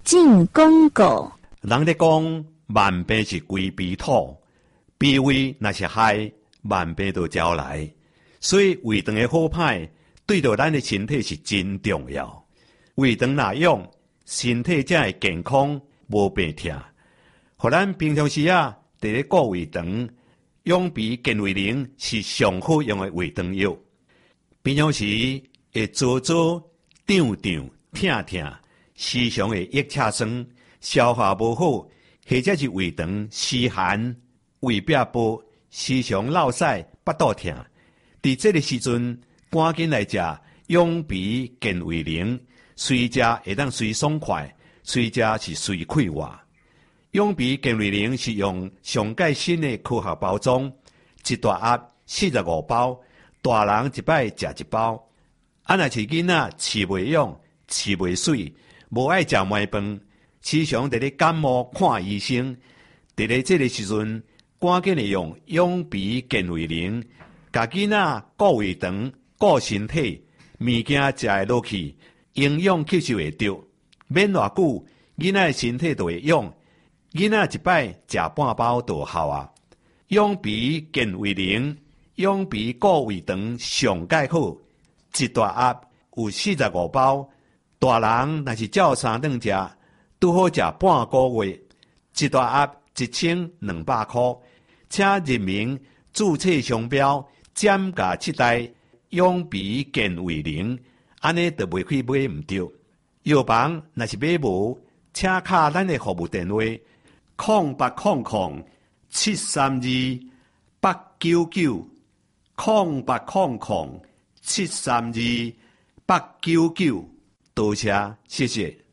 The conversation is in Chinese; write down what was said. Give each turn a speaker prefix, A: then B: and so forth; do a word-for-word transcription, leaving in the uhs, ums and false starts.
A: 进广告。
B: 人咧讲万病是归脾土，脾胃若是害，万病就招来。所以胃肠的好歹，对着咱的身体是真重要。胃肠若用，身体才会健康，无病痛。互咱平常时啊，伫咧顾胃肠，养脾健胃灵是上好用的胃肠药。平常时会做做、胀胀、痛痛，时常会腋赤酸，消化无好，或者是胃肠湿寒、胃壁薄，时常落屎、腹肚痛。伫这个时阵，赶紧来食养脾健胃灵，随食会当随爽快，随食是随快活。养脾健胃灵是用上盖新的科学包装，一大盒四十五包，大人一摆食一包。啊，若是囡仔饲袂养、饲袂水，无爱食糜饭，时常伫咧感冒看医生，伫咧这个时阵，赶紧的用养脾健胃灵，甲囡仔顾胃肠、顾身体，物件食会落去，营养吸收会着，免偌久，囡仔的身体就会养。囡仔一摆食半包就有效啊！养脾健胃灵，养脾顾胃肠上盖好，一大盒有四十五包。大人若是照三顿食，拄好食半个月。一大盒一千两百块，请认明注册商标，减价七代养脾健胃灵，安尼就袂去买唔着。药房若是买无，请敲咱的服务电话。空八空空七三二八九九，空八空空七三二八九九，多谢，谢谢。